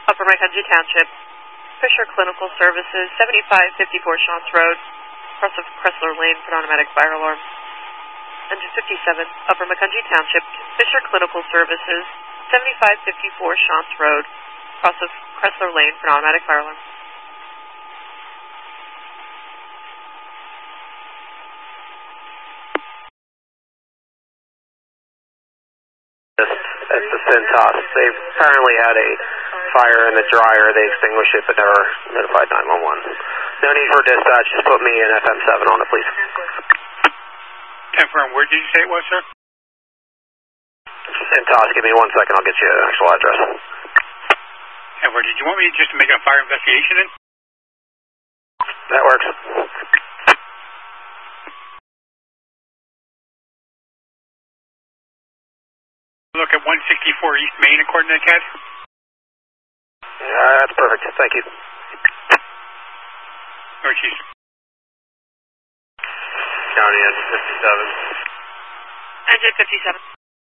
Upper Macungie Township, Fisher Clinical Services, 7554 Shantz Road, cross of Cressler Lane for an automatic fire alarm. Engine 57, Upper Macungie Township, Fisher Clinical Services, 7554 Shantz Road, cross of Cressler Lane for an automatic fire alarm. It's the Cintas. They apparently had a fire in the dryer. They extinguished it, but never notified 911. No need for dispatch. Just put me in FM7 on it, please. Confirm. Where did you say it was, sir? Cintas. Give me 1 second. I'll get you an actual address. And where did you want me just to make a fire investigation in? That works. Look at 164 East Main according to the CAD. That's perfect. Thank you. North Chief. County Engine 57. Engine 57.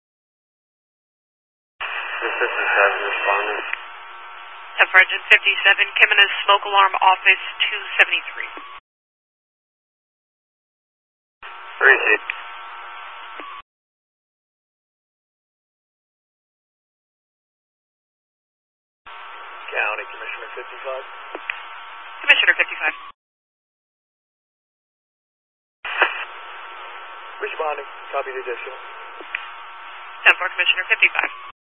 This is 57 responding. For Engine 57, Kimina's Smoke Alarm Office 273. Receipt. County Commissioner 55. Commissioner 55. Responding. Copy the additional. 10-4, Commissioner 55.